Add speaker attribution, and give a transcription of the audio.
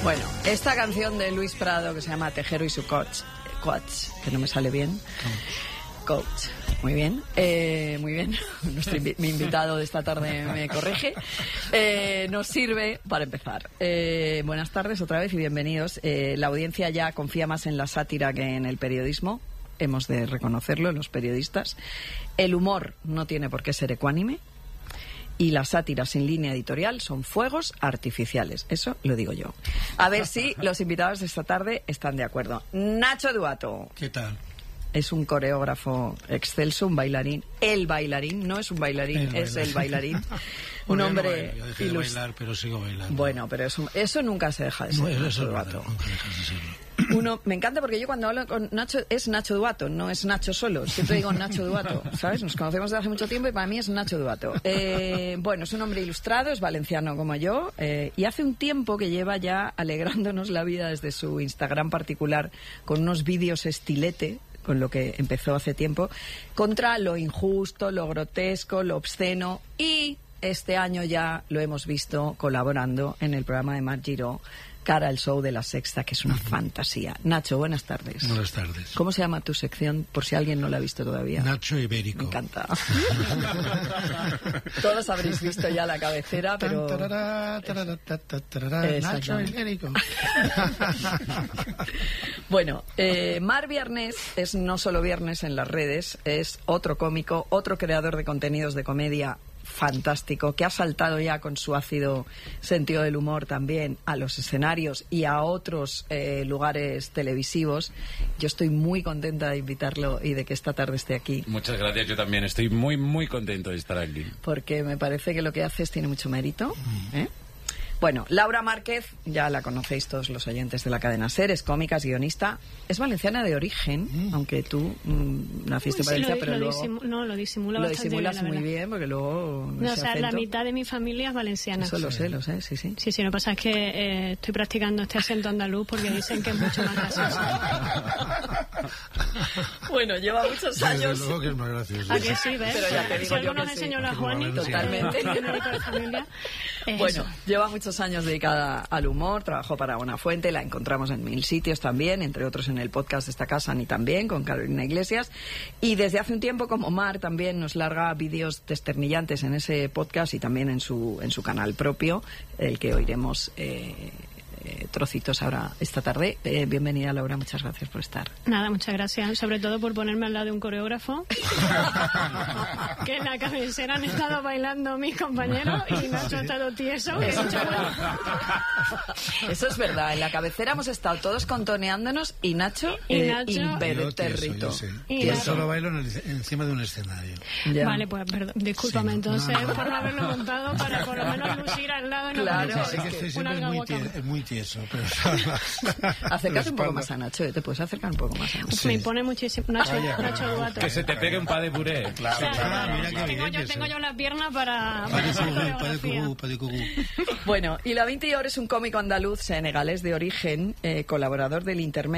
Speaker 1: Bueno, esta canción de Luis Prado que se llama Tejero y su coach, que no me sale bien. Coach. Muy bien, muy bien. Mi invitado de esta tarde me corrige. Nos sirve para empezar. Buenas tardes otra vez y bienvenidos. La audiencia ya confía más en la sátira que en el periodismo. Hemos de reconocerlo, los periodistas. El humor no tiene por qué ser ecuánime. Y las sátiras sin línea editorial son fuegos artificiales. Eso lo digo yo. A ver si los invitados de esta tarde están de acuerdo. Nacho Duato.
Speaker 2: ¿Qué tal?
Speaker 1: Es un coreógrafo excelso, un bailarín. El bailarín, no es un bailarín, el bailarín. Un hombre
Speaker 2: yo dejé de bailar, pero sigo bailando.
Speaker 1: Bueno, pero eso nunca se deja de ser.
Speaker 2: Eso
Speaker 1: Nacho
Speaker 2: es
Speaker 1: Duato.
Speaker 2: verdad, nunca dejas de serlo.
Speaker 1: Me encanta porque yo cuando hablo con Nacho es Nacho Duato, no es Nacho solo. Siempre digo Nacho Duato, ¿sabes? Nos conocemos desde hace mucho tiempo y para mí es Nacho Duato. Bueno, es un hombre ilustrado, es valenciano como yo, y hace un tiempo que lleva ya alegrándonos la vida desde su Instagram particular con unos vídeos estilete, con lo que empezó hace tiempo, contra lo injusto, lo grotesco, lo obsceno, y este año ya lo hemos visto colaborando en el programa de Mar Giró, Cara al Show de La Sexta, que es una fantasía. Nacho, buenas tardes.
Speaker 2: Buenas tardes.
Speaker 1: ¿Cómo se llama tu sección, por si alguien no la ha visto todavía?
Speaker 2: Nacho Ibérico.
Speaker 1: Me encanta. Todos habréis visto ya la cabecera, pero...
Speaker 2: Nacho Ibérico.
Speaker 1: Bueno, Mar Viernes es no solo viernes en las redes, es otro cómico, otro creador de contenidos de comedia fantástico, que ha saltado ya con su ácido sentido del humor también a los escenarios y a otros lugares televisivos. Yo estoy muy contenta de invitarlo y de que esta tarde esté aquí.
Speaker 3: Muchas gracias, yo también estoy muy, muy contento de estar aquí.
Speaker 1: Porque me parece que lo que haces tiene mucho mérito, ¿eh? Bueno, Laura Márquez, ya la conocéis todos los oyentes de la cadena SER, es cómica, es guionista, es valenciana de origen, aunque tú naciste en Valencia, pero luego...
Speaker 4: lo disimula
Speaker 1: lo
Speaker 4: bastante
Speaker 1: disimulas
Speaker 4: bien,
Speaker 1: muy bien, porque luego...
Speaker 4: No, o sea, la mitad de mi familia es valenciana.
Speaker 1: Eso lo sé, sí.
Speaker 4: Sí, lo que pasa es que estoy practicando este acento andaluz porque dicen que es mucho más gracioso.
Speaker 1: Bueno, lleva muchos años...
Speaker 2: Desde luego que es más gracioso.
Speaker 4: ¿A que sí, ves?
Speaker 1: Pero ya te digo
Speaker 4: si algo
Speaker 1: yo
Speaker 4: nos
Speaker 1: que
Speaker 4: enseñó
Speaker 1: sí.
Speaker 4: la Juani,
Speaker 1: Totalmente.
Speaker 4: que es médico de familia,
Speaker 1: Bueno,
Speaker 4: eso.
Speaker 1: lleva muchos años dedicada al humor, trabajó para Buenafuente, la encontramos en 1000 sitios también, entre otros en el podcast de esta casa, ni también, con Carolina Iglesias, y desde hace un tiempo, como Mar, también nos larga vídeos desternillantes en ese podcast y también en su canal propio, el que oiremos trocitos ahora esta tarde. Bienvenida, Laura, muchas gracias por estar.
Speaker 4: Nada, muchas gracias, sobre todo por ponerme al lado de un coreógrafo que en la cabecera han estado bailando mis compañeros y Nacho ha estado tieso.
Speaker 1: Eso es verdad, en la cabecera hemos estado todos contoneándonos y Nacho impertérrito.
Speaker 2: Yo solo bailo encima de un escenario.
Speaker 1: Ya.
Speaker 4: Vale, pues perdón, discúlpame
Speaker 2: Sí,
Speaker 4: entonces
Speaker 2: no.
Speaker 4: por no haberlo montado, para por lo menos lucir al lado y no
Speaker 1: Claro,
Speaker 4: parecer
Speaker 2: Sí que estoy
Speaker 4: una
Speaker 2: siempre
Speaker 4: alcahueta.
Speaker 2: muy tieso, pero...
Speaker 1: Acércate un poco más a Nacho, te puedes acercar un poco más a Nacho.
Speaker 2: Sí.
Speaker 4: Me impone muchísimo Nacho Duato.
Speaker 3: Que se te pegue un pa de puré.
Speaker 4: O sea,
Speaker 2: mira qué bien,
Speaker 4: tengo yo la pierna para
Speaker 2: Pa
Speaker 4: hacer
Speaker 2: de
Speaker 4: coreografía.
Speaker 2: cucú.
Speaker 1: Bueno, y la 20 es un cómico andaluz senegalés de origen, colaborador del Intermedio